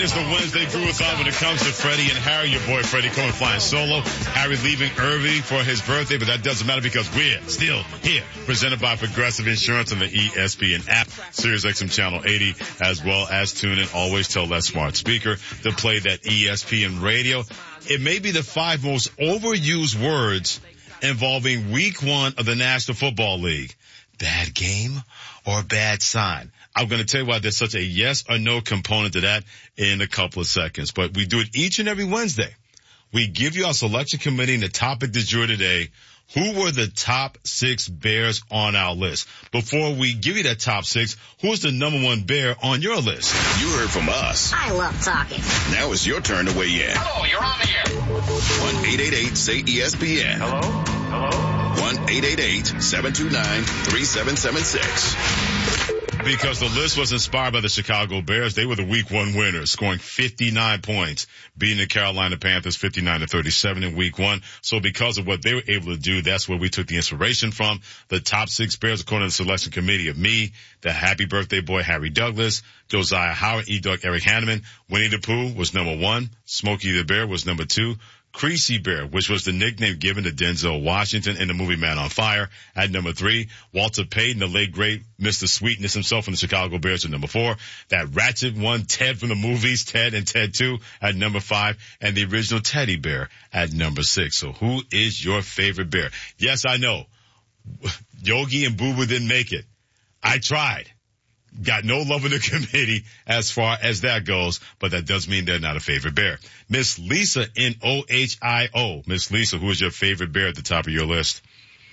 It is the Wednesday Groove-a-thon when it comes to Freddie and Harry. Your boy Freddie coming flying solo. Harry leaving early for his birthday, but that doesn't matter because we're still here. Presented by Progressive Insurance on the ESPN app, Sirius XM Channel 80, as well as tune in. Always tell that smart speaker to play that ESPN radio. It may be the 5 most overused words involving week 1 of the National Football League. Bad game or bad sign? I'm going to tell you why there's such a yes or no component to that in a couple of seconds. But we do it each and every Wednesday. We give you our selection committee and the topic du jour today. Who were the top 6 Bears on our list? Before we give you that top 6, who's the number 1 Bear on your list? You heard from us. I love talking. Now it's your turn to weigh in. Hello, you're on the air. 1-888-SAY-ESPN. Hello? Hello? 1-888-729-3776. Because the list was inspired by the Chicago Bears. They were the week 1 winners, scoring 59 points, beating the Carolina Panthers 59-37 in week 1. So because of what they were able to do, that's where we took the inspiration from. The top 6 Bears, according to the selection committee of me, the happy birthday boy Harry Douglas, Josiah Howard, E-Dog Eric Hanneman, Winnie the Pooh was number 1, Smokey the Bear was number 2, Creasy Bear, which was the nickname given to Denzel Washington in the movie Man on Fire, at number 3. Walter Payton, the late great Mr. Sweetness himself from the Chicago Bears, at number 4. That ratchet one, Ted from the movies, Ted and Ted 2, at number 5. And the original Teddy Bear at number 6. So who is your favorite bear? Yes, I know. Yogi and Boo Boo didn't make it. I tried. Got no love in the committee as far as that goes, but that does mean they're not a favorite bear. Miss Lisa in Ohio. Miss Lisa, who is your favorite bear at the top of your list?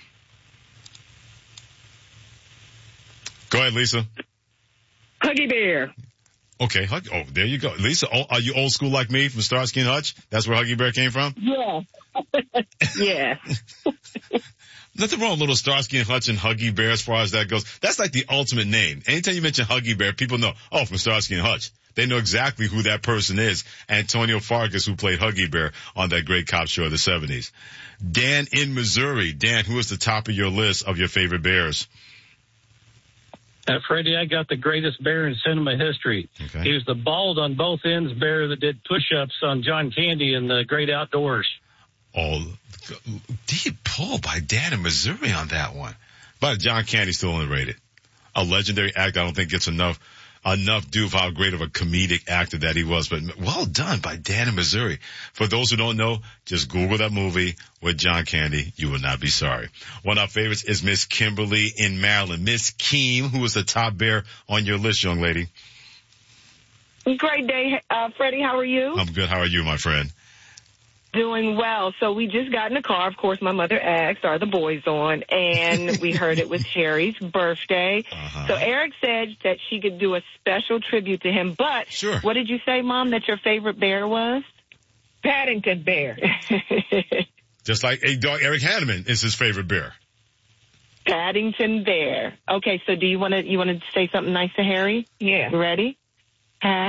Go ahead, Lisa. Huggy Bear. Okay, oh, there you go. Lisa, are you old school like me from Starsky and Hutch? That's where Huggy Bear came from? Yeah. Yeah. Nothing wrong with little Starsky and Hutch and Huggy Bear as far as that goes. That's like the ultimate name. Anytime you mention Huggy Bear, people know, oh, from Starsky and Hutch. They know exactly who that person is. Antonio Fargas, who played Huggy Bear on that great cop show of the 70s. Dan in Missouri. Dan, who is the top of your list of your favorite bears? Freddie, I got the greatest bear in cinema history. Okay. He was the bald on both ends bear that did push-ups on John Candy in The Great Outdoors. Oh, deep pull by Dan in Missouri on that one. But John Candy's still underrated. A legendary actor. I don't think gets enough due for how great of a comedic actor that he was. But well done by Dan in Missouri. For those who don't know, just Google that movie with John Candy. You will not be sorry. One of our favorites is Miss Kimberly in Maryland. Miss Keem, who is the top bear on your list, young lady? Great day, Freddie. How are you? I'm good. How are you, my friend? Doing well. So we just got in the car. Of course, my mother asked, are the boys on? And we heard it was Harry's birthday. Uh-huh. So Eric said that she could do a special tribute to him. But Sure. What did you say, Mom, that your favorite bear was? Paddington Bear. Just like A-Dog Eric Hanneman is his favorite bear. Paddington Bear. Okay, so do you want to say something nice to Harry? Yeah. You ready?